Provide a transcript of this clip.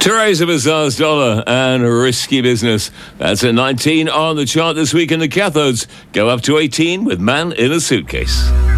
Teresa Bazaar's Dollar and Risky Business. That's at 19 on the chart this week, and the cathodes go up to 18 with Man in a Suitcase.